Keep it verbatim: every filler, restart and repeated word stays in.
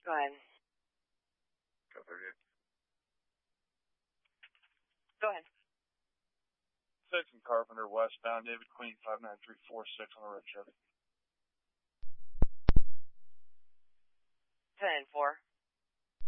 Go ahead. Go thirty-eight. Go ahead. Six and Carpenter westbound, David Queen five nine three four six on the red Chevy. ten and four.